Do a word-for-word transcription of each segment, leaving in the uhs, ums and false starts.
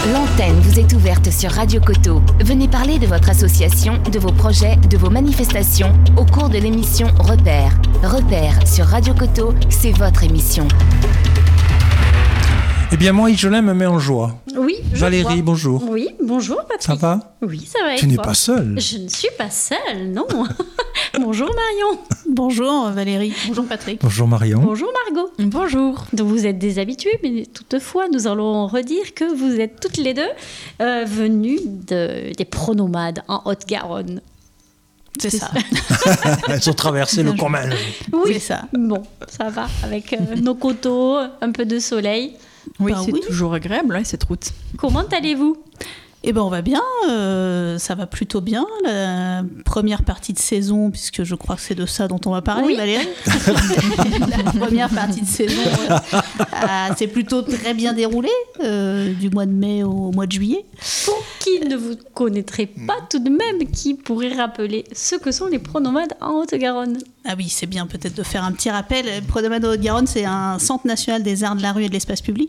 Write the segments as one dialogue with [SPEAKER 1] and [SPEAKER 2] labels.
[SPEAKER 1] L'antenne vous est ouverte sur Radio Coteau. Venez parler de votre association, de vos projets, de vos manifestations au cours de l'émission Repères. Repères sur Radio Coteau, c'est votre émission.
[SPEAKER 2] Eh bien, moi, Ijola me met en joie.
[SPEAKER 3] Oui, je
[SPEAKER 2] Valérie,
[SPEAKER 3] vois.
[SPEAKER 2] bonjour.
[SPEAKER 3] Oui, bonjour Patrick.
[SPEAKER 2] Ça va ?
[SPEAKER 3] Oui, ça va.
[SPEAKER 2] Tu
[SPEAKER 3] et
[SPEAKER 2] n'es
[SPEAKER 3] toi ?
[SPEAKER 2] pas seule.
[SPEAKER 3] Je ne suis pas seule, non. Bonjour Marion.
[SPEAKER 4] Bonjour Valérie. Bonjour Patrick.
[SPEAKER 2] Bonjour Marion.
[SPEAKER 3] Bonjour Margot. Bonjour. Donc vous êtes des habitués, mais toutefois, nous allons redire que vous êtes toutes les deux euh, venues de, des pronomades en Haute-Garonne.
[SPEAKER 4] C'est, c'est ça.
[SPEAKER 2] ça. Elles ont traversé le commun.
[SPEAKER 3] Oui,
[SPEAKER 4] c'est ça.
[SPEAKER 3] Bon, ça va, avec euh, nos coteaux, un peu de soleil.
[SPEAKER 5] Oui,
[SPEAKER 4] bah,
[SPEAKER 5] c'est
[SPEAKER 4] oui.
[SPEAKER 5] toujours agréable, hein, cette route.
[SPEAKER 3] Comment allez-vous ?
[SPEAKER 4] Eh ben on va bien, euh, ça va plutôt bien. La première partie de saison, puisque je crois que c'est de ça dont on va parler,
[SPEAKER 3] oui.
[SPEAKER 4] Valérie. La première partie de saison euh, euh, s'est plutôt très bien déroulée, euh, du mois de mai au mois de juillet.
[SPEAKER 3] Pour qui ne vous connaîtrait pas tout de même, qui pourrait rappeler ce que sont les pronomades en Haute-Garonne ?
[SPEAKER 4] Ah oui, c'est bien peut-être de faire un petit rappel. Pronomades Haute-Garonne, c'est un centre national des arts de la rue et de l'espace public.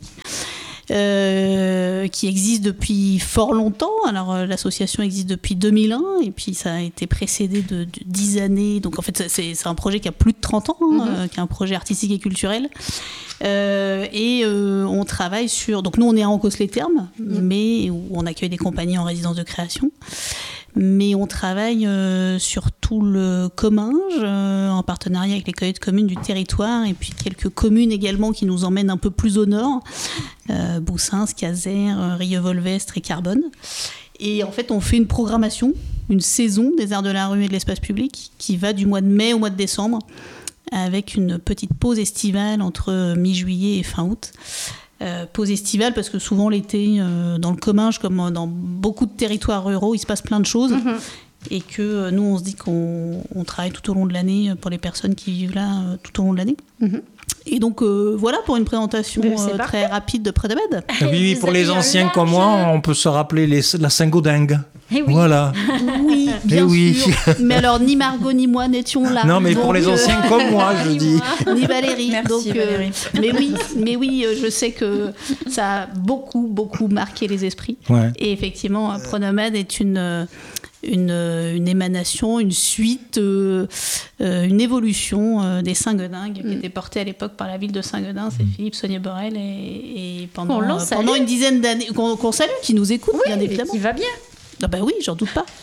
[SPEAKER 4] Euh, qui existe depuis fort longtemps. Alors euh, l'association existe depuis deux mille un et puis ça a été précédé de, de dix années. Donc en fait c'est, c'est un projet qui a plus de trente ans, hein, mm-hmm. euh, qui est un projet artistique et culturel. Euh, et euh, on travaille sur... Donc nous on est à Ancos-les-Thermes, mm-hmm. mais où on accueille des compagnies en résidence de création. Mais on travaille euh, sur tout le Comminges, euh, en partenariat avec les communautés de communes du territoire, et puis quelques communes également qui nous emmènent un peu plus au nord, euh, Boussins, Caser, euh, Rieux-Volvestre et Carbone. Et en fait, on fait une programmation, une saison des arts de la rue et de l'espace public, qui va du mois de mai au mois de décembre, avec une petite pause estivale entre mi-juillet et fin août. Euh, pause estivale parce que souvent l'été euh, dans le Comminges comme dans beaucoup de territoires ruraux il se passe plein de choses mmh. et que euh, nous on se dit qu'on on travaille tout au long de l'année pour les personnes qui vivent là euh, tout au long de l'année mmh. et donc euh, voilà pour une présentation euh, très rapide de Pronomades.
[SPEAKER 2] Oui, oui pour les anciens comme moi on peut se rappeler les, la Saint-Gaudingue.
[SPEAKER 3] Eh oui.
[SPEAKER 2] Voilà.
[SPEAKER 4] Oui, bien
[SPEAKER 2] oui.
[SPEAKER 4] sûr. Mais alors, ni Margot ni moi n'étions là.
[SPEAKER 2] Non, mais donc, pour les anciens euh... comme moi, je dis.
[SPEAKER 4] Ni Valérie.
[SPEAKER 5] Merci,
[SPEAKER 4] donc,
[SPEAKER 5] Valérie.
[SPEAKER 4] Euh, mais oui, mais oui, je sais que ça a beaucoup, beaucoup marqué les esprits.
[SPEAKER 2] Ouais.
[SPEAKER 4] Et effectivement, Pronomade est une, une, une émanation, une suite, euh, une évolution euh, des Saint-Gaudingues mm. qui était portée à l'époque par la ville de Saint-Gaudin. C'est mm. Philippe Sonia-Borel et, et pendant, euh, pendant une dizaine d'années, qu'on, qu'on salue, qui nous écoute,
[SPEAKER 3] oui,
[SPEAKER 4] bien évidemment.
[SPEAKER 3] Qui va bien.
[SPEAKER 4] Ah bah oui, j'en doute pas.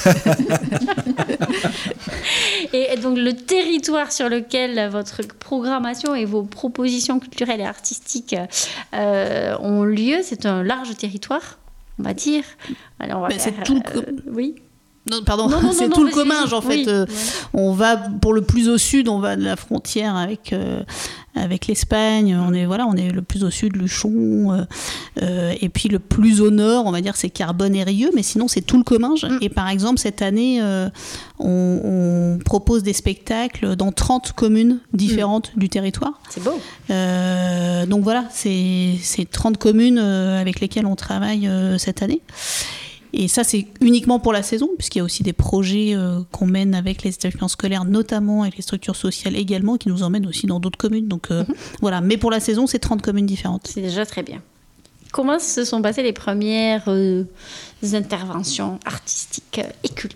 [SPEAKER 3] Et donc le territoire sur lequel votre programmation et vos propositions culturelles et artistiques euh, ont lieu, c'est un large territoire, on va dire. Alors, on va
[SPEAKER 4] bah,
[SPEAKER 3] faire,
[SPEAKER 4] c'est tout le...
[SPEAKER 3] euh, oui.
[SPEAKER 4] Non, pardon,
[SPEAKER 3] non, non,
[SPEAKER 4] c'est
[SPEAKER 3] non,
[SPEAKER 4] tout
[SPEAKER 3] non,
[SPEAKER 4] le Comminges en fait.
[SPEAKER 3] Oui,
[SPEAKER 4] euh,
[SPEAKER 3] ouais.
[SPEAKER 4] On va pour le plus au sud, on va de la frontière avec euh, avec l'Espagne. On est voilà, on est le plus au sud, Luchon, euh, euh, et puis le plus au nord, on va dire c'est Carbone et Rieux, mais sinon c'est tout le Comminges. Mm. Et par exemple cette année, euh, on, on propose des spectacles dans trente communes différentes mm. du territoire.
[SPEAKER 3] C'est beau.
[SPEAKER 4] Euh, donc voilà, c'est c'est trente communes euh, avec lesquelles on travaille euh, cette année. Et ça, c'est uniquement pour la saison, puisqu'il y a aussi des projets euh, qu'on mène avec les établissements scolaires, notamment avec les structures sociales également, qui nous emmènent aussi dans d'autres communes. Donc euh, mm-hmm. voilà, mais pour la saison, c'est trente communes différentes.
[SPEAKER 3] C'est déjà très bien. Comment se sont passées les premières euh, interventions artistiques et culturelles ?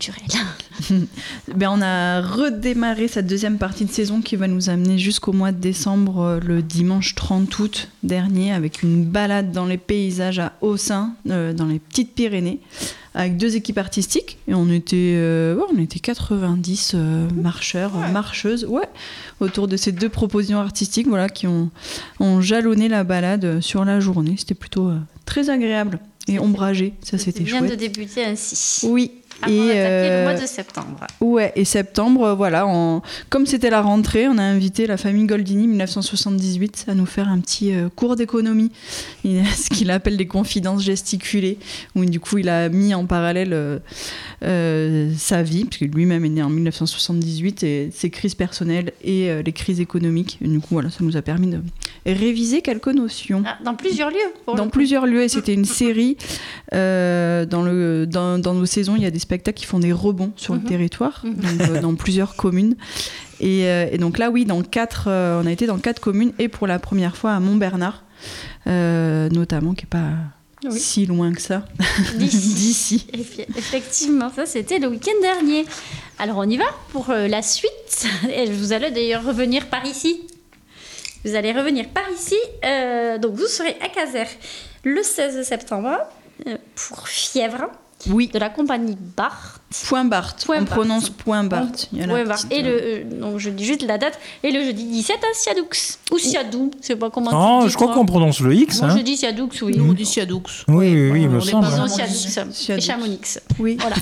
[SPEAKER 5] Ben, on a redémarré cette deuxième partie de saison qui va nous amener jusqu'au mois de décembre, le dimanche trente août dernier, avec une balade dans les paysages à Haussin, euh, dans les Petites Pyrénées, avec deux équipes artistiques. Et on était, euh, ouais, on était quatre-vingt-dix euh, marcheurs, ouais. marcheuses, ouais, autour de ces deux propositions artistiques voilà, qui ont, ont jalonné la balade sur la journée. C'était plutôt euh, très agréable et ombragé, ça c'était chouette.
[SPEAKER 3] C'est bien de débuter ainsi.
[SPEAKER 5] Oui.
[SPEAKER 3] Avant
[SPEAKER 5] et
[SPEAKER 3] d'attaquer
[SPEAKER 5] euh,
[SPEAKER 3] le mois de septembre.
[SPEAKER 5] Ouais, et septembre, voilà, on, comme c'était la rentrée, on a invité la famille Goldini dix-neuf cent soixante-dix-huit à nous faire un petit euh, cours d'économie, il, ce qu'il appelle des confidences gesticulées, où du coup il a mis en parallèle euh, euh, sa vie, puisque lui-même est né en dix-neuf cent soixante-dix-huit, et ses crises personnelles et euh, les crises économiques. Et du coup, voilà, ça nous a permis de réviser quelques notions.
[SPEAKER 3] Ah, dans plusieurs lieux pour
[SPEAKER 5] Dans plusieurs lieux, et c'était une série. Euh, dans, le, dans, dans nos saisons, il y a des spectacles qui font des rebonds sur mmh. le territoire, mmh. donc, euh, dans plusieurs communes. Et, euh, et donc là, oui, dans quatre, euh, on a été dans quatre communes, et pour la première fois à Montbernard, euh, notamment, qui n'est pas oui. si loin que ça.
[SPEAKER 3] D'ici.
[SPEAKER 5] D'ici.
[SPEAKER 3] Effectivement, ça c'était le week-end dernier. Alors on y va pour euh, la suite. Et vous allez d'ailleurs revenir par ici. Vous allez revenir par ici. Euh, donc vous serez à Casères le seize septembre euh, pour Fièvre.
[SPEAKER 5] Oui.
[SPEAKER 3] De la compagnie Barthes.
[SPEAKER 5] Point Barthes.
[SPEAKER 3] Point
[SPEAKER 5] on
[SPEAKER 3] Barthes.
[SPEAKER 5] prononce Point Barthes. Il y a
[SPEAKER 3] Point
[SPEAKER 5] la
[SPEAKER 3] Barthes.
[SPEAKER 5] petite,
[SPEAKER 3] Et le, euh, donc je dis juste la date. Et le jeudi dix-sept à Siadoux. Ou Siadou, je sais pas comment
[SPEAKER 2] Oh,
[SPEAKER 3] tu dis.
[SPEAKER 2] je crois
[SPEAKER 3] toi.
[SPEAKER 2] qu'on prononce le X.
[SPEAKER 3] Moi
[SPEAKER 2] hein.
[SPEAKER 3] je dis Siadoux, oui.
[SPEAKER 4] Nous, on dit Siadoux.
[SPEAKER 2] Oui, oui, oui, il me
[SPEAKER 4] on est
[SPEAKER 2] semble.
[SPEAKER 4] pas
[SPEAKER 3] Ils ont
[SPEAKER 4] vraiment
[SPEAKER 3] Siadoux et
[SPEAKER 5] Siadoux.
[SPEAKER 3] Chamonix.
[SPEAKER 5] Oui.
[SPEAKER 3] Voilà.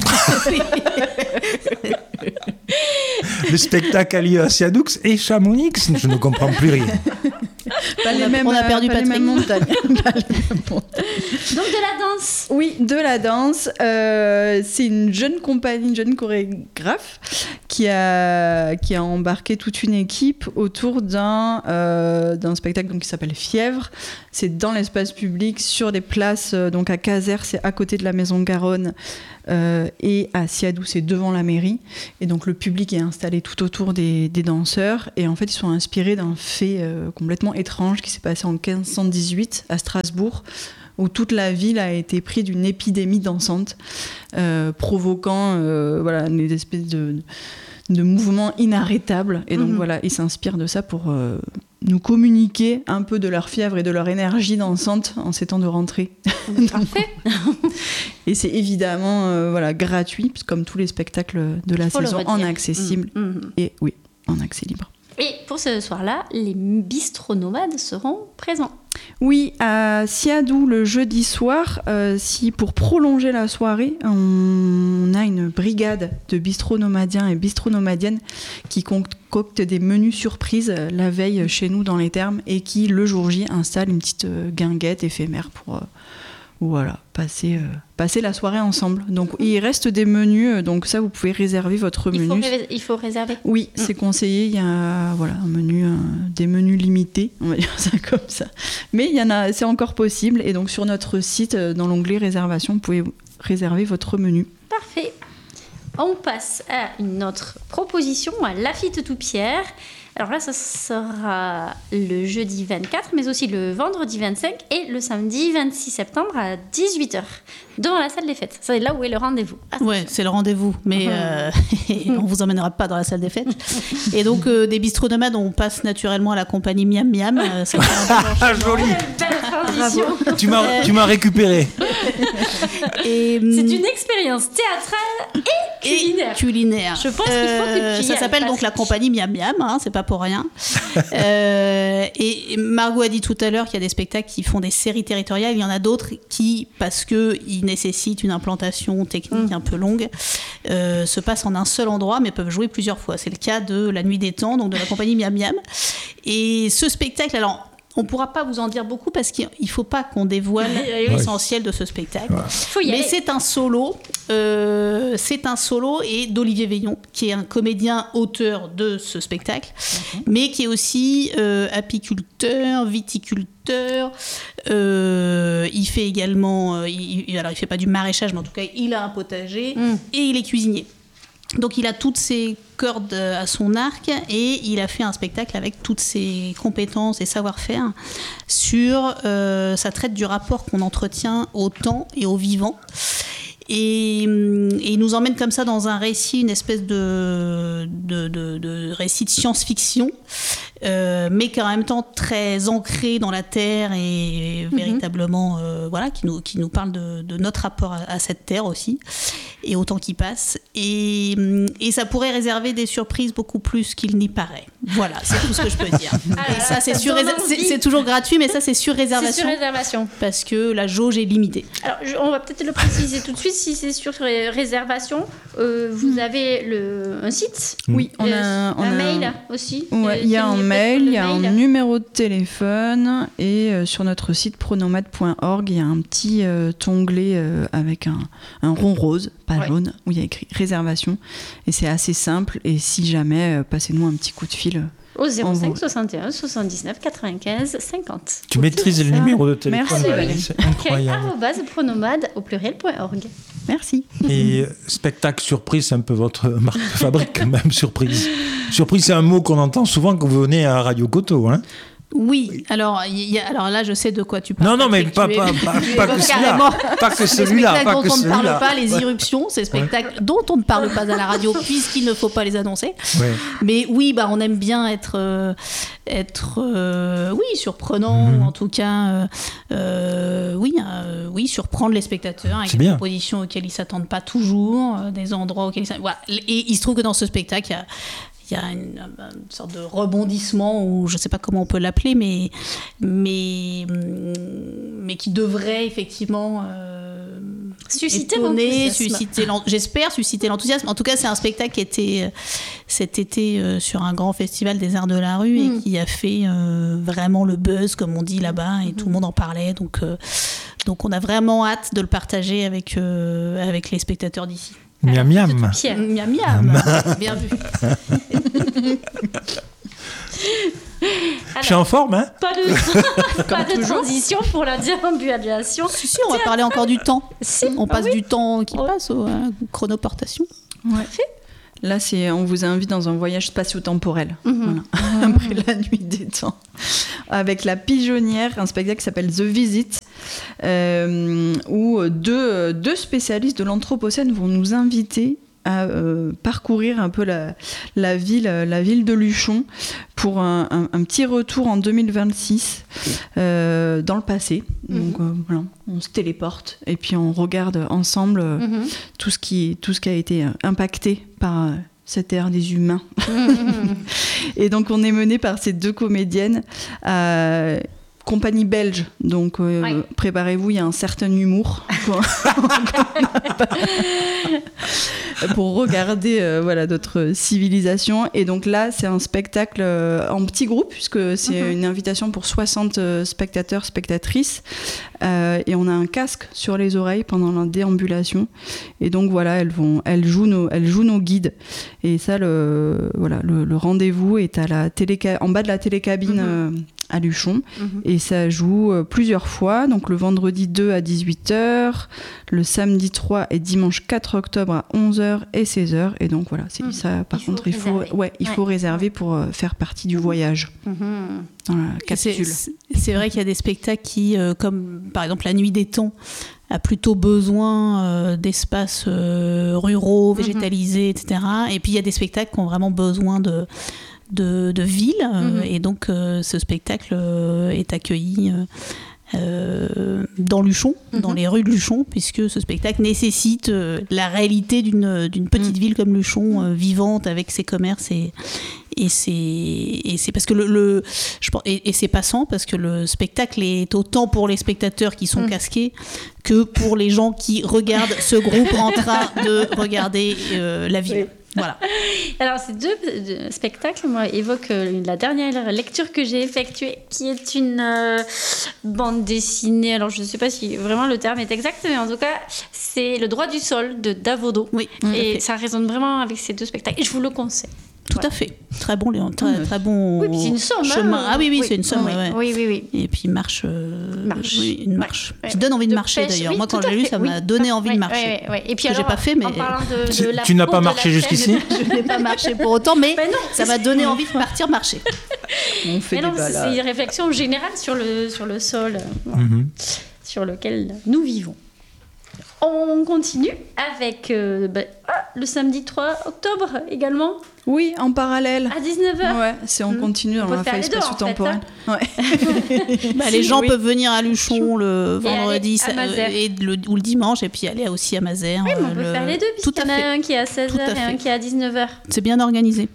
[SPEAKER 2] Le spectacle a lieu à Siadoux et Chamonix. Je ne comprends plus rien.
[SPEAKER 5] Pas
[SPEAKER 4] On
[SPEAKER 5] les
[SPEAKER 4] a-
[SPEAKER 5] mêmes,
[SPEAKER 4] on a
[SPEAKER 5] euh,
[SPEAKER 4] perdu
[SPEAKER 5] pas les
[SPEAKER 4] Patrick.
[SPEAKER 5] mêmes montagnes. Pas les mêmes montagnes.
[SPEAKER 3] Donc de la danse.
[SPEAKER 5] Oui, de la danse. Euh, c'est une jeune compagnie, une jeune chorégraphe qui a, qui a embarqué toute une équipe autour d'un, euh, d'un spectacle donc, qui s'appelle Fièvre. C'est dans l'espace public, sur des places. euh, Donc à Casères, c'est à côté de la Maison Garonne. Euh, et à Siadoux, c'est devant la mairie. Et donc le public est installé tout autour des, des danseurs. Et en fait, ils sont inspirés d'un fait euh, complètement étrange qui s'est passé en quinze cent dix-huit à Strasbourg, où toute la ville a été prise d'une épidémie dansante, euh, provoquant euh, voilà, une espèce de, de mouvements inarrêtables. Et donc
[SPEAKER 3] Mhm.
[SPEAKER 5] voilà, ils s'inspirent de ça pour euh, nous communiquer un peu de leur fièvre et de leur énergie dansante en ces temps de rentrée.
[SPEAKER 3] Parfait.
[SPEAKER 5] Et c'est évidemment euh, voilà, gratuit, parce que comme tous les spectacles de la
[SPEAKER 3] Faut le
[SPEAKER 5] saison,
[SPEAKER 3] redire.
[SPEAKER 5] en accessible.
[SPEAKER 3] Mhm. Mhm.
[SPEAKER 5] Et oui, en accès libre.
[SPEAKER 3] Et pour ce soir-là, les bistronomades seront présents.
[SPEAKER 5] Oui, à Siadoux le jeudi soir, euh, si pour prolonger la soirée, on a une brigade de bistronomadiens et bistronomadiennes qui concoctent des menus surprises euh, la veille chez nous dans les Thermes et qui le jour J installent une petite euh, guinguette éphémère pour euh, voilà, passer, euh, passer la soirée ensemble. Donc il reste des menus, euh, donc ça vous pouvez réserver votre
[SPEAKER 3] Il faut,
[SPEAKER 5] menu.
[SPEAKER 3] ré- il faut réserver.
[SPEAKER 5] Oui, c'est conseillé. Il y a voilà, un menu, un- des menus limités, on va dire ça comme ça. Mais il y en a, c'est encore possible. Et donc sur notre site, euh, dans l'onglet réservation, vous pouvez réserver votre menu.
[SPEAKER 3] Parfait. On passe à une autre proposition, à Lafitte Toupierre. Alors là, ça sera le jeudi vingt-quatre, mais aussi le vendredi vingt-cinq et le samedi vingt-six septembre à dix-huit heures, devant la salle des fêtes. C'est là où est le rendez-vous. Ah,
[SPEAKER 4] Ouais, c'est le rendez-vous, mais euh, on vous emmènera pas dans la salle des fêtes. Et donc, euh, des bistronomades, on passe naturellement à la compagnie Miam Miam. euh, ça fait un
[SPEAKER 2] Ah, joli.
[SPEAKER 3] belle transition.
[SPEAKER 2] Tu m'as, tu m'as récupéré.
[SPEAKER 4] Et,
[SPEAKER 3] C'est une expérience théâtrale et
[SPEAKER 4] et
[SPEAKER 3] culinaire.
[SPEAKER 4] culinaire.
[SPEAKER 3] Je pense qu'il faut que tu y
[SPEAKER 4] Ça
[SPEAKER 3] ailles,
[SPEAKER 4] s'appelle donc
[SPEAKER 3] Patrick.
[SPEAKER 4] la compagnie Miam Miam, hein, c'est pas pour rien. Euh, et Margot a dit tout à l'heure qu'il y a des spectacles qui font des séries territoriales. Il y en a d'autres qui, parce qu'ils nécessitent une implantation technique
[SPEAKER 3] Mm.
[SPEAKER 4] un peu longue, euh, se passent en un seul endroit, mais peuvent jouer plusieurs fois. C'est le cas de La Nuit des Temps, donc de la compagnie Miam Miam. Et ce spectacle, alors. On ne pourra pas vous en dire beaucoup parce qu'il ne faut pas qu'on dévoile
[SPEAKER 3] Oui,
[SPEAKER 2] oui.
[SPEAKER 4] l'essentiel de ce spectacle.
[SPEAKER 2] Ouais.
[SPEAKER 3] Faut y
[SPEAKER 4] Mais
[SPEAKER 3] aller.
[SPEAKER 4] c'est un solo, euh, c'est un solo et d'Olivier Veillon, qui est un comédien auteur de ce spectacle, mais qui est aussi euh, apiculteur, viticulteur. Euh, il fait également, euh, il, il- alors il fait pas du maraîchage, mais en tout cas il a un potager
[SPEAKER 3] Mm.
[SPEAKER 4] et il est cuisinier. Donc il a toutes ses cordes à son arc et il a fait un spectacle avec toutes ses compétences et savoir-faire sur, euh, ça traite du rapport qu'on entretient au temps et au vivant. Et, hum, et il nous emmène comme ça dans un récit, une espèce de, de, de- de récit de science-fiction, euh, mais qui est en même temps très ancré dans la terre et véritablement, euh, voilà, qui nous, qui nous parle de, de notre rapport à, à cette terre aussi, et au temps qui passe. Et, hum, et ça pourrait réserver des surprises beaucoup plus qu'il n'y paraît. Voilà, c'est tout ce que je peux dire.
[SPEAKER 3] Alors,
[SPEAKER 4] Et ça, c'est,
[SPEAKER 3] ça
[SPEAKER 4] sur
[SPEAKER 3] donne
[SPEAKER 4] réser- c'est,
[SPEAKER 3] envie.
[SPEAKER 4] c'est toujours gratuit, mais ça, c'est sur
[SPEAKER 3] C'est
[SPEAKER 4] réservation,
[SPEAKER 3] sur réservation.
[SPEAKER 4] parce que la jauge est limitée.
[SPEAKER 3] Alors, je- on va peut-être le préciser tout de suite. Si c'est sur ré- réservation, euh, vous avez le, un site,
[SPEAKER 5] Oui, on
[SPEAKER 3] euh,
[SPEAKER 5] a, on
[SPEAKER 3] un
[SPEAKER 5] a-
[SPEAKER 3] mail aussi.
[SPEAKER 5] Ouais,
[SPEAKER 3] Euh,
[SPEAKER 5] il y a un
[SPEAKER 3] peut-être
[SPEAKER 5] mail,
[SPEAKER 3] le
[SPEAKER 5] il y a un
[SPEAKER 3] mail.
[SPEAKER 5] numéro de téléphone et euh, sur notre site pronomade point org, il y a un petit euh, onglet euh, avec un, un rond rose, pas
[SPEAKER 3] Ouais.
[SPEAKER 5] jaune, où il y a écrit réservation. Et c'est assez simple. Et si jamais, euh, passez-nous un petit coup de fil.
[SPEAKER 3] Au zéro cinq
[SPEAKER 5] Envoie.
[SPEAKER 3] soixante et un soixante-dix-neuf quatre-vingt-quinze cinquante.
[SPEAKER 2] Tu maîtrises le
[SPEAKER 5] ça.
[SPEAKER 2] numéro de téléphone.
[SPEAKER 5] Merci,
[SPEAKER 2] Valérie,
[SPEAKER 5] Valérie.
[SPEAKER 2] c'est incroyable.
[SPEAKER 3] arobase pronomade au pluriel point org.
[SPEAKER 5] Merci.
[SPEAKER 2] Et euh, spectacle surprise, c'est un peu votre marque de fabrique quand même, surprise. Surprise, c'est un mot qu'on entend souvent quand vous venez à Radio Coteau. Hein.
[SPEAKER 4] Oui, alors, il y a, alors là, je sais de quoi tu parles.
[SPEAKER 2] Non, non, mais pas,
[SPEAKER 4] Tu
[SPEAKER 2] pas,
[SPEAKER 4] es-
[SPEAKER 2] pas,
[SPEAKER 4] tu
[SPEAKER 2] pas
[SPEAKER 4] évoques
[SPEAKER 2] que celui-là.
[SPEAKER 4] carrément
[SPEAKER 2] Pas que
[SPEAKER 4] les
[SPEAKER 2] celui-là.
[SPEAKER 4] spectacles
[SPEAKER 2] Pas
[SPEAKER 4] dont
[SPEAKER 2] que
[SPEAKER 4] on ne parle
[SPEAKER 2] celui-là.
[SPEAKER 4] pas, les irruptions, ces spectacles dont on ne parle pas à la radio puisqu'il ne faut pas les annoncer.
[SPEAKER 2] Ouais.
[SPEAKER 4] Mais oui, bah, on aime bien être, euh, être euh, oui, surprenant,
[SPEAKER 2] Mhm.
[SPEAKER 4] ou en tout cas, euh, euh, oui, euh, oui, surprendre les spectateurs avec
[SPEAKER 2] C'est
[SPEAKER 4] des
[SPEAKER 2] bien.
[SPEAKER 4] propositions auxquelles ils ne s'attendent pas toujours, euh, des endroits auxquels ils s'attendent. Voilà. Et il se trouve que dans ce spectacle, il y a il y a une, une sorte de rebondissement, ou je ne sais pas comment on peut l'appeler, mais, mais, mais qui devrait effectivement euh,
[SPEAKER 3] Susciter
[SPEAKER 4] étonner,
[SPEAKER 3] l'enthousiasme.
[SPEAKER 4] susciter l'en- j'espère susciter l'enthousiasme. En tout cas, c'est un spectacle qui était euh, cet été euh, sur un grand festival des arts de la rue
[SPEAKER 3] Mm.
[SPEAKER 4] et qui a fait euh, vraiment le buzz, comme on dit là-bas, et tout le monde en parlait. Donc, euh, donc on a vraiment hâte de le partager avec, euh, avec les spectateurs d'ici.
[SPEAKER 2] Miam miam.
[SPEAKER 3] Pierre.
[SPEAKER 4] Miam miam, bien vu.
[SPEAKER 2] Je suis en forme, hein?
[SPEAKER 3] Pas de, pas de transition pour la déambulation.
[SPEAKER 4] Si, si, on va parler encore du temps.
[SPEAKER 3] Si.
[SPEAKER 4] On passe
[SPEAKER 3] Ah oui.
[SPEAKER 4] du temps qui
[SPEAKER 3] Oh.
[SPEAKER 4] passe aux euh, chronoportations.
[SPEAKER 5] Ouais. Là, c'est, on vous invite dans un voyage spatio-temporel.
[SPEAKER 3] Mhm.
[SPEAKER 5] Voilà. Après la nuit des temps. Avec La Pigeonnière, un spectacle qui s'appelle The Visit, euh, où deux, deux spécialistes de l'Anthropocène vont nous inviter à euh, parcourir un peu la, la, ville, la ville de Luchon pour un, un, un petit retour en deux mille vingt-six euh, dans le passé. Donc euh, voilà, on se téléporte et puis on regarde ensemble euh,
[SPEAKER 3] Mhm.
[SPEAKER 5] tout, ce qui, tout ce qui a été euh, impacté par euh, cette ère des humains.
[SPEAKER 3] Mhm.
[SPEAKER 5] Et donc on est mené par ces deux comédiennes, euh, compagnie belge, donc euh,
[SPEAKER 3] Ouais.
[SPEAKER 5] préparez-vous, il y a un certain humour pour, pour regarder euh, voilà, notre civilisation. Et donc là, c'est un spectacle euh, en petit groupe, puisque c'est
[SPEAKER 3] Mhm.
[SPEAKER 5] une invitation pour soixante euh, spectateurs, spectatrices. Euh, et on a un casque sur les oreilles pendant la déambulation. Et donc voilà, elles, vont, elles, jouent, nos, elles jouent nos guides. Et ça, le, voilà, le, le rendez-vous est à la téléca- en bas de la télécabine
[SPEAKER 3] Mhm.
[SPEAKER 5] euh, à Luchon.
[SPEAKER 3] Mhm.
[SPEAKER 5] Et ça joue euh, plusieurs fois, donc le vendredi deux à dix-huit heures, le samedi trois et dimanche quatre octobre à onze heures et seize heures. Et donc voilà, c'est
[SPEAKER 3] Mhm.
[SPEAKER 5] ça. Par
[SPEAKER 3] Il faut
[SPEAKER 5] contre, il faut,
[SPEAKER 3] réserver.
[SPEAKER 5] ouais, il
[SPEAKER 3] Ouais.
[SPEAKER 5] faut réserver pour euh, faire partie du voyage
[SPEAKER 3] Mhm.
[SPEAKER 5] dans la
[SPEAKER 4] C'est,
[SPEAKER 5] capsule.
[SPEAKER 4] c'est- c'est vrai qu'il y a des spectacles qui, euh, comme par exemple La Nuit des Temps, a plutôt besoin euh, d'espaces euh, ruraux,
[SPEAKER 3] Mhm.
[SPEAKER 4] végétalisés, et cetera. Et puis il y a des spectacles qui ont vraiment besoin de, de, de ville. euh,
[SPEAKER 3] Mhm.
[SPEAKER 4] Et donc euh, ce spectacle euh, est accueilli euh, euh, dans Luchon,
[SPEAKER 3] Mhm.
[SPEAKER 4] dans les rues de Luchon, puisque ce spectacle nécessite euh, la réalité d'une, d'une petite
[SPEAKER 3] Mhm.
[SPEAKER 4] ville comme Luchon, euh, vivante avec ses commerces et, et c'est, et c'est parce que le, le je pense, et, et c'est passant parce que le spectacle est autant pour les spectateurs qui sont
[SPEAKER 3] Mm.
[SPEAKER 4] casqués que pour les gens qui regardent ce groupe en train de regarder euh, la ville.
[SPEAKER 3] Oui.
[SPEAKER 4] Voilà.
[SPEAKER 3] Alors, ces deux euh, spectacles, moi, évoquent euh, la dernière lecture que j'ai effectuée, qui est une euh, bande dessinée. Alors, je ne sais pas si vraiment le terme est exact, mais en tout cas, c'est Le droit du sol de Davodo.
[SPEAKER 4] Oui, tout à
[SPEAKER 3] Et
[SPEAKER 4] fait.
[SPEAKER 3] ça résonne vraiment avec ces deux spectacles. Et je vous le conseille.
[SPEAKER 4] Tout à fait. Très bon, Léon, très, très bon
[SPEAKER 3] Oui, puis c'est une somme.
[SPEAKER 4] chemin.
[SPEAKER 3] hein.
[SPEAKER 4] Ah oui, oui, c'est une somme.
[SPEAKER 3] Oui,
[SPEAKER 4] ouais, ouais.
[SPEAKER 3] oui, oui, oui.
[SPEAKER 4] Et puis marche, euh,
[SPEAKER 3] Marche.
[SPEAKER 4] oui, une marche,
[SPEAKER 3] Ouais,
[SPEAKER 4] qui donne envie de,
[SPEAKER 3] de
[SPEAKER 4] marcher
[SPEAKER 3] pêche,
[SPEAKER 4] d'ailleurs.
[SPEAKER 3] oui,
[SPEAKER 4] Moi, quand
[SPEAKER 3] tout à
[SPEAKER 4] j'ai lu,
[SPEAKER 3] fait,
[SPEAKER 4] ça m'a
[SPEAKER 3] oui.
[SPEAKER 4] donné envie
[SPEAKER 3] Ouais,
[SPEAKER 4] de marcher.
[SPEAKER 3] ouais, ouais, ouais. Et puis
[SPEAKER 4] Que j'ai
[SPEAKER 3] alors,
[SPEAKER 4] pas fait, mais-
[SPEAKER 3] en parlant de,
[SPEAKER 2] Tu-
[SPEAKER 3] de la
[SPEAKER 2] tu n'as
[SPEAKER 3] peau
[SPEAKER 2] pas
[SPEAKER 3] de
[SPEAKER 2] marché
[SPEAKER 3] la
[SPEAKER 2] jusqu'ici
[SPEAKER 3] chaîne-
[SPEAKER 4] Je n'ai pas marché pour autant, mais
[SPEAKER 3] Mais non,
[SPEAKER 4] ça m'a donné envie de partir marcher.
[SPEAKER 5] On fait
[SPEAKER 3] Mais
[SPEAKER 5] des
[SPEAKER 3] non, c'est
[SPEAKER 5] balades.
[SPEAKER 3] c'est une réflexion générale sur le, sur le sol euh,
[SPEAKER 2] Mhm.
[SPEAKER 3] sur lequel nous vivons. On continue avec euh, bah, ah, le samedi trois octobre également,
[SPEAKER 5] Oui, en parallèle.
[SPEAKER 3] à dix-neuf heures.
[SPEAKER 5] Ouais, c'est on
[SPEAKER 3] Mm.
[SPEAKER 5] continue dans
[SPEAKER 3] On peut
[SPEAKER 5] la
[SPEAKER 3] faire
[SPEAKER 5] faille
[SPEAKER 3] les deux, en
[SPEAKER 5] spatio-temporelle. Ouais.
[SPEAKER 4] Bah, les gens
[SPEAKER 5] Oui.
[SPEAKER 4] peuvent venir à Luchon le
[SPEAKER 3] Et aller
[SPEAKER 4] vendredi
[SPEAKER 3] à
[SPEAKER 4] ça-
[SPEAKER 3] Mazères.
[SPEAKER 4] et le, ou le dimanche et puis aller aussi à Mazères.
[SPEAKER 3] Oui, mais on
[SPEAKER 4] euh,
[SPEAKER 3] peut
[SPEAKER 4] le-
[SPEAKER 3] faire les deux,
[SPEAKER 4] Tout
[SPEAKER 3] puisqu'il y
[SPEAKER 4] à
[SPEAKER 3] en a
[SPEAKER 4] fait.
[SPEAKER 3] un qui est à seize
[SPEAKER 4] Tout à
[SPEAKER 3] heures et un
[SPEAKER 4] fait.
[SPEAKER 3] qui est à dix-neuf heures.
[SPEAKER 4] C'est bien organisé,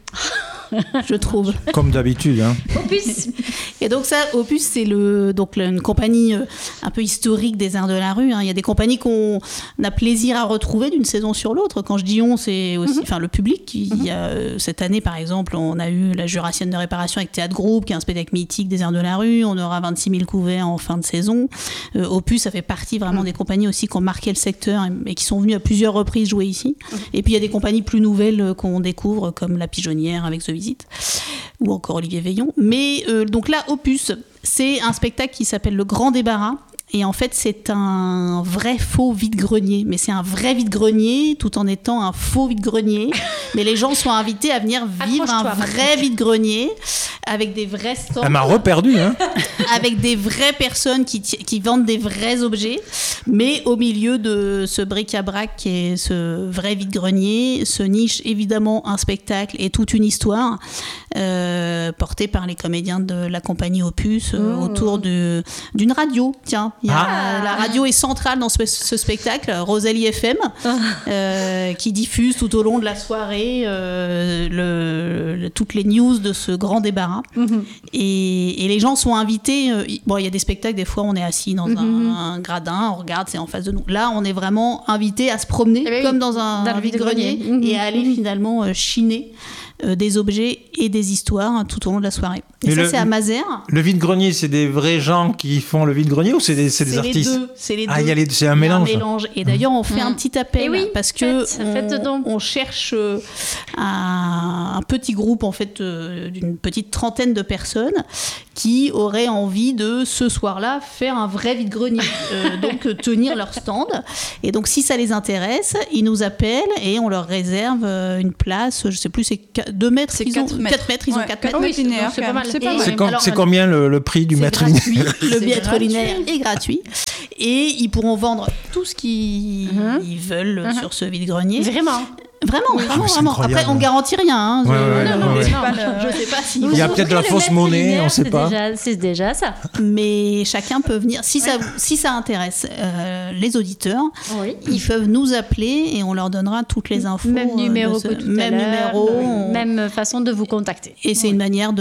[SPEAKER 4] je trouve.
[SPEAKER 2] Comme d'habitude. Hein.
[SPEAKER 3] Opus.
[SPEAKER 4] Et donc ça, Opus, c'est le, donc le- une compagnie euh, un peu historique des arts de la rue. hein. Il y a des compagnies qu'on a plaisir à retrouver d'une saison sur l'autre. Quand je dis on, c'est aussi, enfin le public. Il y a euh, cette année, par exemple, on a eu la Jurassienne de réparation avec Théâtre Groupe, qui est un spectacle mythique des arts de la rue. On aura vingt-six mille couverts en fin de saison. Euh, Opus, ça fait partie vraiment des compagnies aussi qui ont marqué le secteur et, et qui sont venues à plusieurs reprises jouer ici. Et puis il y a des compagnies plus nouvelles euh, qu'on découvre, comme La Pigeonnière avec The Visit, ou encore Olivier Veillon. Mais euh, donc là, Opus, c'est un spectacle qui s'appelle Le Grand Débarras Et en fait, c'est un vrai faux vide-grenier. Mais c'est un vrai vide-grenier tout en étant un faux vide-grenier. Mais les gens sont invités à venir vivre un vrai vide-grenier avec des vrais stands.
[SPEAKER 2] Elle m'a reperdu, hein.
[SPEAKER 4] Avec des vraies personnes qui, qui vendent des vrais objets. Mais au milieu de ce bric-à-brac qui est ce vrai vide-grenier, se niche évidemment un spectacle et toute une histoire euh, portée par les comédiens de la compagnie Opus euh, mmh. autour de, d'une radio. Tiens, il y a,
[SPEAKER 2] ah.
[SPEAKER 4] la radio est centrale dans ce, ce spectacle, Rosalie F M, euh, qui diffuse tout au long de la soirée euh, le, le, toutes les news de ce grand débarras. Mmh. Et, et les gens sont invités. Euh, bon, il y a des spectacles, des fois on est assis dans mmh. un, un gradin, on regarde, c'est en face de nous. Là, on est vraiment invité à se promener eh comme oui, dans un, un vide-grenier mmh. et à aller mmh. finalement euh, chiner euh, des objets et des histoires hein, tout au long de la soirée. Et, et ça, le, c'est à Mazères.
[SPEAKER 2] Le vide-grenier, c'est des vrais gens qui font le vide-grenier ou c'est des, c'est des
[SPEAKER 4] c'est
[SPEAKER 2] artistes?
[SPEAKER 4] Les deux, c'est les deux.
[SPEAKER 2] Ah, il y a les, c'est un mélange.
[SPEAKER 4] Un mélange. Et d'ailleurs, on fait mmh. un petit appel
[SPEAKER 3] oui,
[SPEAKER 4] parce que
[SPEAKER 3] faites,
[SPEAKER 4] on,
[SPEAKER 3] faites donc.
[SPEAKER 4] on cherche un, un petit groupe en fait euh, d'une petite trentaine de personnes qui auraient envie de ce soir-là faire un vrai vide-grenier, euh, donc tenir leur stand. Et donc, si ça les intéresse, ils nous appellent et on leur réserve une place. Je sais plus, c'est deux mètres.
[SPEAKER 5] C'est
[SPEAKER 4] ils
[SPEAKER 5] quatre
[SPEAKER 4] ont
[SPEAKER 5] mètres.
[SPEAKER 4] quatre mètres. Ils
[SPEAKER 5] ouais,
[SPEAKER 4] ont quatre
[SPEAKER 5] mètres.
[SPEAKER 4] mètres.
[SPEAKER 3] Oui, linéaire,
[SPEAKER 5] c'est pas mal.
[SPEAKER 3] C'est, pas mal.
[SPEAKER 2] c'est, com-
[SPEAKER 4] Alors,
[SPEAKER 2] c'est combien le, le prix du mètre linéaire?
[SPEAKER 4] Le mètre linéaire est gratuit. Et ils pourront vendre tout ce qu'ils mm-hmm. veulent mm-hmm. sur ce vide-grenier.
[SPEAKER 3] Vraiment.
[SPEAKER 4] Vraiment,
[SPEAKER 2] oui.
[SPEAKER 4] vraiment,
[SPEAKER 2] ah,
[SPEAKER 4] vraiment. Après, on garantit rien. Hein.
[SPEAKER 2] Ouais, ouais,
[SPEAKER 4] non, non,
[SPEAKER 2] ouais.
[SPEAKER 4] non, non, je sais pas si.
[SPEAKER 2] Il y a peut-être de la fausse monnaie, on sait
[SPEAKER 3] c'est
[SPEAKER 2] pas.
[SPEAKER 3] Déjà, c'est déjà ça.
[SPEAKER 4] Mais chacun peut venir. Si ça, si ça intéresse euh, les auditeurs,
[SPEAKER 3] oui.
[SPEAKER 4] ils peuvent nous appeler et on leur donnera toutes les infos.
[SPEAKER 3] Même numéro
[SPEAKER 4] ce,
[SPEAKER 3] que tout
[SPEAKER 4] même
[SPEAKER 3] à l'heure,
[SPEAKER 4] numéro, on...
[SPEAKER 3] même façon de vous contacter.
[SPEAKER 4] Et c'est oui. une manière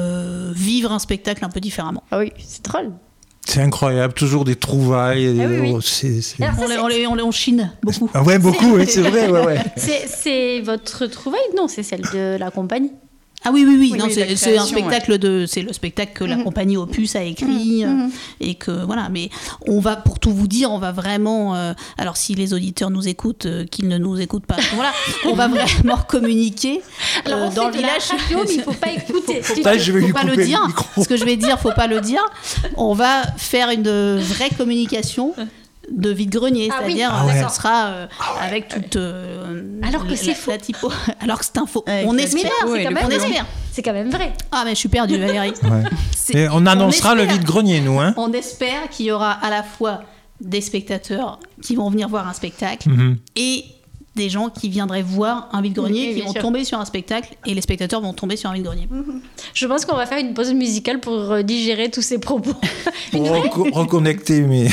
[SPEAKER 4] de vivre un spectacle un peu différemment.
[SPEAKER 3] Ah oui, c'est drôle.
[SPEAKER 2] C'est incroyable, toujours des trouvailles.
[SPEAKER 3] Ah oui, oui.
[SPEAKER 2] C'est, c'est...
[SPEAKER 3] Alors,
[SPEAKER 4] on, les, on, les, on les on chine beaucoup.
[SPEAKER 2] Ah ouais, beaucoup, c'est, oui, c'est vrai. Ouais, ouais.
[SPEAKER 3] C'est, c'est votre trouvaille? Non, c'est celle de la compagnie.
[SPEAKER 4] Ah oui, oui, oui,
[SPEAKER 3] oui
[SPEAKER 4] non,
[SPEAKER 3] oui,
[SPEAKER 4] c'est, c'est un spectacle ouais. de, c'est le spectacle que la mmh. compagnie Opus a écrit mmh. euh, et que voilà. Mais on va, pour tout vous dire, on va vraiment. Euh, alors, si les auditeurs nous écoutent, euh, qu'ils ne nous écoutent pas, voilà, on va vraiment communiquer euh,
[SPEAKER 3] alors,
[SPEAKER 4] dans le village.
[SPEAKER 3] La radio, mais il faut pas écouter.
[SPEAKER 2] faut, faut pas, je vais
[SPEAKER 4] faut
[SPEAKER 2] lui
[SPEAKER 4] pas
[SPEAKER 2] couper
[SPEAKER 4] le dire.
[SPEAKER 2] Le micro.
[SPEAKER 4] Ce que je vais dire, faut pas le dire. On va faire une vraie communication. De vide-grenier,
[SPEAKER 3] ah
[SPEAKER 4] c'est-à-dire
[SPEAKER 3] oui.
[SPEAKER 4] ah
[SPEAKER 3] ouais.
[SPEAKER 4] ça sera euh, ah ouais. avec toute euh,
[SPEAKER 3] alors que
[SPEAKER 4] la,
[SPEAKER 3] c'est
[SPEAKER 4] la,
[SPEAKER 3] faux
[SPEAKER 4] la typo alors que c'est un faux
[SPEAKER 5] avec
[SPEAKER 4] on espère
[SPEAKER 3] non, c'est, quand même
[SPEAKER 4] on espère
[SPEAKER 3] c'est quand même vrai
[SPEAKER 4] ah mais je suis perdue Valérie
[SPEAKER 2] ouais. Et on annoncera on le vide-grenier nous hein.
[SPEAKER 4] On espère qu'il y aura à la fois des spectateurs qui vont venir voir un spectacle mm-hmm. et des gens qui viendraient voir un vide-grenier, oui, qui vont sûr. tomber sur un spectacle, et les spectateurs vont tomber sur un vide-grenier.
[SPEAKER 3] Mm-hmm. Je pense qu'on va faire une pause musicale pour digérer tous ces propos.
[SPEAKER 2] Pour reco- reconnecter mes,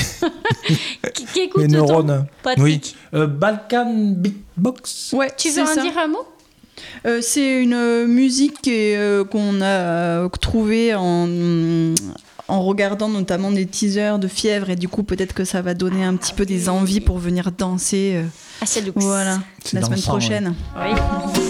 [SPEAKER 3] qui, qui écoute
[SPEAKER 2] mes neurones.
[SPEAKER 3] Patrick.
[SPEAKER 2] Oui. Euh, Balkan Beatbox.
[SPEAKER 5] Ouais,
[SPEAKER 3] tu veux en
[SPEAKER 5] ça.
[SPEAKER 3] dire un mot?
[SPEAKER 5] Euh, c'est une musique et, euh, qu'on a euh, trouvée en, en regardant notamment des teasers de Fièvre, et du coup peut-être que ça va donner un petit peu des envies pour venir danser. Euh,
[SPEAKER 3] Ah, c'est
[SPEAKER 5] voilà,
[SPEAKER 2] c'est
[SPEAKER 5] la
[SPEAKER 2] dansant,
[SPEAKER 5] semaine prochaine.
[SPEAKER 3] Ouais. Oui.